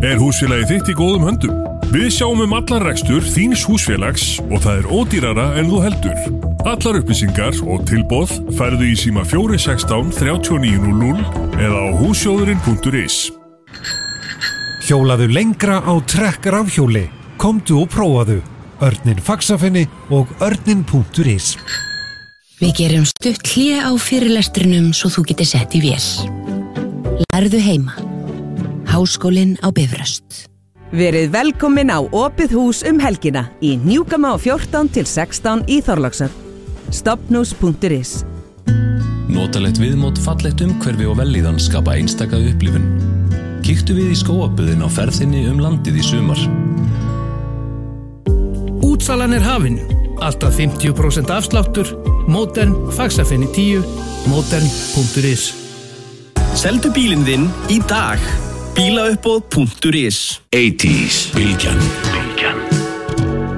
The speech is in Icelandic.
Er húsfélagið þitt í góðum höndum? Við sjáum allan rekstur þíns húsfélags og það ódýrara en þú heldur. Allar upplýsingar og tilboð færðu í síma 416 3900 eða á hússjóðurinn.is. Hjólaðu lengra á Trek rafhjóli. Komdu og prófaðu. Örninn Faxafinni og örninn.is. Við gerum stutt hlé á fyrirlestrinum svo þú getur sett í vél. Lærðu heima. Háskólinn á Bifröst. Verið velkomin á opið hús helgina í Hnjúkama 14 til 16 í Þorlákshöfn. Stopnhús.is. Notalegt viðmót, fallegt umhverfi og vellíðan skapa einstaka upplifun. Kíktu við í skógaböðin á ferðinni landið í sumar. Útsalan hafin. Alltaf 50% afsláttur. Modern, Faxafinni 10, modern.is. Seldu bílinn þinn í dag. Bílauppboð.is. 80s, bylgjan.